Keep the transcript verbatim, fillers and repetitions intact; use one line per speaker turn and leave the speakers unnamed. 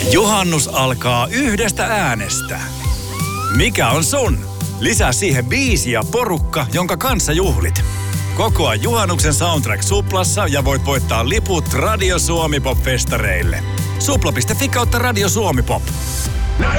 Juhannus alkaa yhdestä äänestä. Mikä on sun? Lisää siihen biisi ja porukka, jonka kanssa juhlit. Kokoa juhannuksen soundtrack Suplassa ja voit voittaa liput Radio Suomi Pop-festareille. Supla piste fi kautta Radio Suomi Pop.